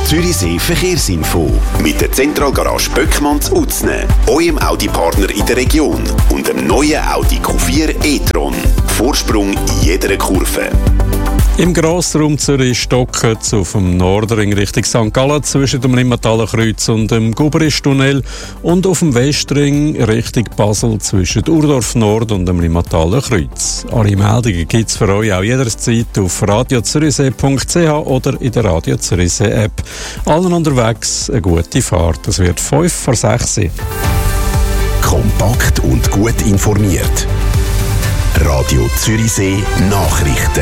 Zürichsee Verkehrsinfo mit der Zentralgarage Böckmanns Utzne, eurem Audi-Partner in der Region und dem neuen Audi Q4 e-tron. Vorsprung in jeder Kurve. Im Grossraum Zürich stocken auf dem Nordring Richtung St. Gallen zwischen dem Limmathaler Kreuz und dem Guberisch-Tunnel und auf dem Westring Richtung Basel zwischen Urdorf Nord und dem Limmathaler Kreuz. Alle Meldungen gibt es für euch auch jederzeit auf radiozürichsee.ch oder in der Radio Zürichsee App. Allen unterwegs eine gute Fahrt. Es wird 5 vor 6. Kompakt und gut informiert. Radio Zürichsee Nachrichten.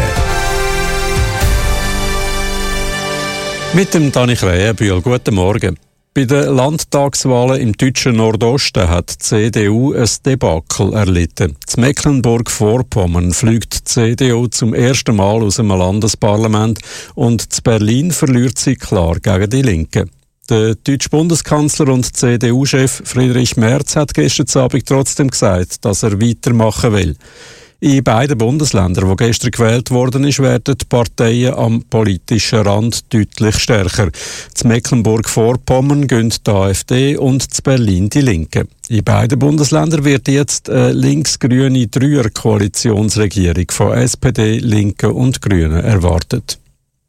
Mit dem Dani Krähenbühl. Guten Morgen. Bei den Landtagswahlen im deutschen Nordosten hat die CDU ein Debakel erlitten. In Mecklenburg-Vorpommern fliegt die CDU zum ersten Mal aus dem Landesparlament und in Berlin verliert sie klar gegen die Linken. Der deutsche Bundeskanzler und CDU-Chef Friedrich Merz hat gestern Abend trotzdem gesagt, dass er weitermachen will. In beiden Bundesländern, wo gestern gewählt worden ist, werden die Parteien am politischen Rand deutlich stärker. In Mecklenburg-Vorpommern gehen die AfD und in Berlin die Linken. In beiden Bundesländern wird jetzt eine links-grüne Dreier-Koalitionsregierung von SPD, Linken und Grünen erwartet.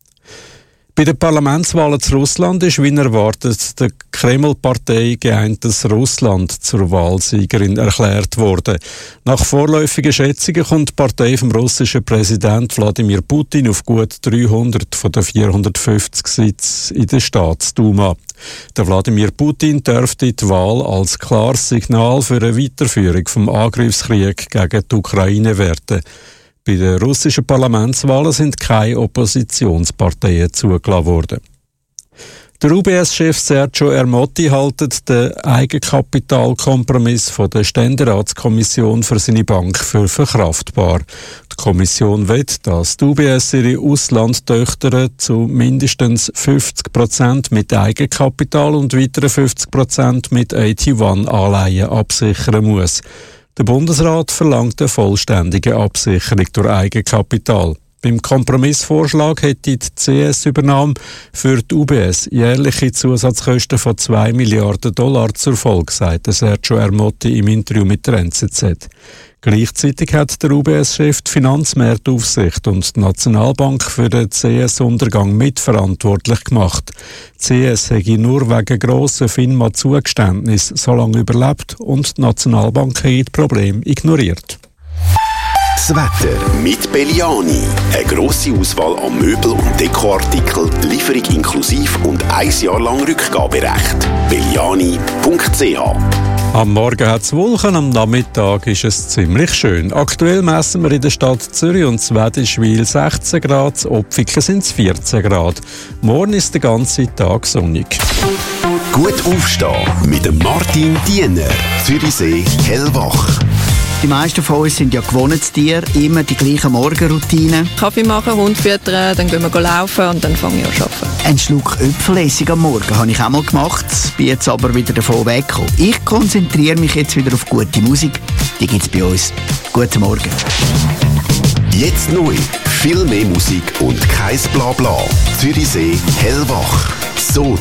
Bei den Parlamentswahlen zu Russland ist, wie erwartet, der Kreml-Partei Geeintes Russland zur Wahlsiegerin erklärt worden. Nach vorläufigen Schätzungen kommt die Partei vom russischen Präsident Wladimir Putin auf gut 300 von den 450 Sitzen in der Staatsduma. Der Wladimir Putin dürfte die Wahl als klares Signal für eine Weiterführung vom Angriffskrieg gegen die Ukraine werten. Bei den russischen Parlamentswahlen sind keine Oppositionsparteien zugelassen worden. Der UBS-Chef Sergio Ermotti hält den Eigenkapitalkompromiss von der Ständeratskommission für seine Bank für verkraftbar. Die Kommission will, dass die UBS ihre Auslandtöchter zu mindestens 50% mit Eigenkapital und weiteren 50% mit AT1-Anleihen absichern muss. Der Bundesrat verlangt eine vollständige Absicherung durch Eigenkapital. Beim Kompromissvorschlag hätte die CS-Übernahme für die UBS jährliche Zusatzkosten von $2 Milliarden zur Folge, sagte Sergio Ermotti im Interview mit der NZZ. Gleichzeitig hat der UBS-Chef die Finanzmarktaufsicht und die Nationalbank für den CS-Untergang mitverantwortlich gemacht. Die CS hätte nur wegen grossen FINMA-Zugeständnissen so lange überlebt und die Nationalbank hat das Problem ignoriert. Das Wetter mit Belliani. Eine grosse Auswahl an Möbel- und Dekoartikeln, Lieferung inklusiv und 1 Jahr lang Rückgaberecht. Belliani.ch. Am Morgen hat es Wolken, am Nachmittag ist es ziemlich schön. Aktuell messen wir in der Stadt Zürich und Zwedischwil 16 Grad, in Opfiken sind es 14 Grad. Morgen ist der ganze Tag sonnig. Gut aufstehen mit dem Martin Diener. Zürichsee hellwach. Die meisten von uns sind ja gewohnt Tiere, immer die gleichen Morgenroutinen. Kaffee machen, Hund füttern, dann gehen wir laufen und dann fange ich an zu arbeiten. Ein Schluck Äpfelessig am Morgen habe ich auch mal gemacht, bin jetzt aber wieder davon weggekommen. Ich konzentriere mich jetzt wieder auf gute Musik, die gibt es bei uns. Guten Morgen. Jetzt neu, viel mehr Musik und kein Blabla. Zürichsee hellwach. So